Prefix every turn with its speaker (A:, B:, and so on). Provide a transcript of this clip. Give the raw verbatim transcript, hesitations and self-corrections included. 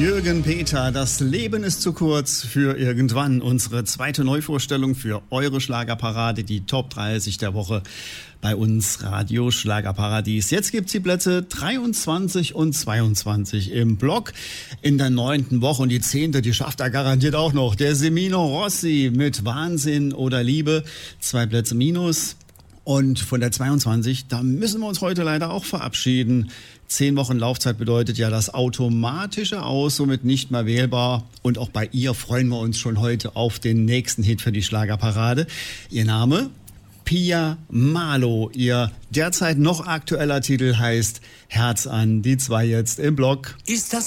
A: Jürgen Peter, das Leben ist zu kurz für irgendwann. Unsere zweite Neuvorstellung für eure Schlagerparade, die Top dreißig der Woche bei uns Radio Schlagerparadies. Jetzt gibt's die Plätze dreiundzwanzig und zweiundzwanzig im Block. In der neunten Woche und die zehnte, die schafft er garantiert auch noch. Der Semino Rossi mit Wahnsinn oder Liebe. Zwei Plätze minus. Und von der zweiundzwanzig, da müssen wir uns heute leider auch verabschieden. Zehn Wochen Laufzeit bedeutet ja das automatische Aus, somit nicht mehr wählbar. Und auch bei ihr freuen wir uns schon heute auf den nächsten Hit für die Schlagerparade. Ihr Name? Pia Malo. Ihr derzeit noch aktueller Titel heißt Herz an. Die zwei jetzt im Block.
B: Ist das